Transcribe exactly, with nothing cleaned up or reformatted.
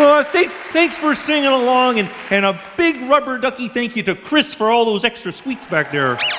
Uh, thanks, thanks for singing along, and, and a big rubber ducky thank you to Chris for all those extra squeaks back there.